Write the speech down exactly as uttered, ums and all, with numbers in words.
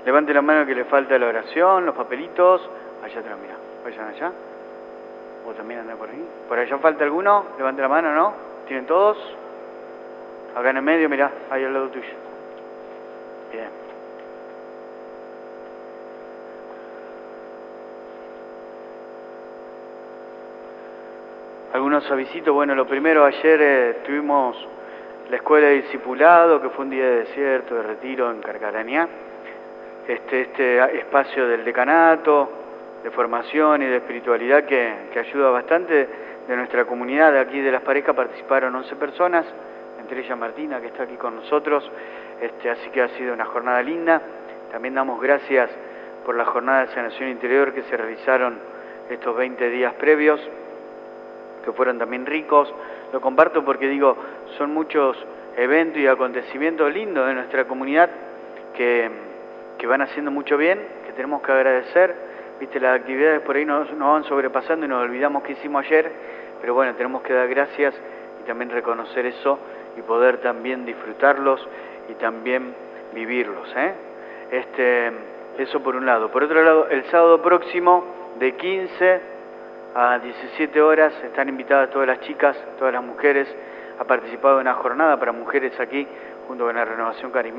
Levante la mano que le falta la oración, los papelitos. Allá atrás, mira. Vayan allá. ¿O también anda por ahí? ¿Por allá falta alguno? Levante la mano, ¿no? ¿Tienen todos? Acá en el medio, mirá, ahí al lado tuyo. Bien. Algunos avisitos. Bueno, lo primero, ayer eh, tuvimos la escuela de discipulado, que fue un día de desierto, de retiro en Carcarañá. Este, este espacio del decanato, de formación y de espiritualidad que, que ayuda bastante. De nuestra comunidad de aquí de Las Parejas participaron once personas, entre ellas Martina, que está aquí con nosotros. Este, así que ha sido una jornada linda. También damos gracias por la jornada de sanación interior que se realizaron estos veinte días previos, que fueron también ricos. Lo comparto porque digo, son muchos eventos y acontecimientos lindos de nuestra comunidad que, que van haciendo mucho bien, que tenemos que agradecer. Viste, las actividades por ahí nos, nos van sobrepasando y nos olvidamos qué hicimos ayer, pero bueno, tenemos que dar gracias y también reconocer eso y poder también disfrutarlos y también vivirlos, ¿eh? Este, eso por un lado. Por otro lado, el sábado próximo de quince a diecisiete horas están invitadas todas las chicas, todas las mujeres a participar de una jornada para mujeres aquí junto con la Renovación Carismática.